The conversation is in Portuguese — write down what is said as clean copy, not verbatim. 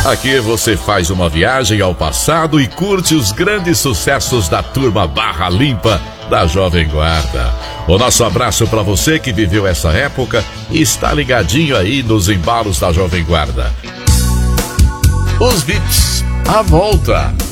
Aqui você faz uma viagem ao passado e curte os grandes sucessos da turma Barra Limpa da Jovem Guarda. O nosso abraço para você que viveu essa época e está ligadinho aí nos embalos da Jovem Guarda. Os VIPs, à volta.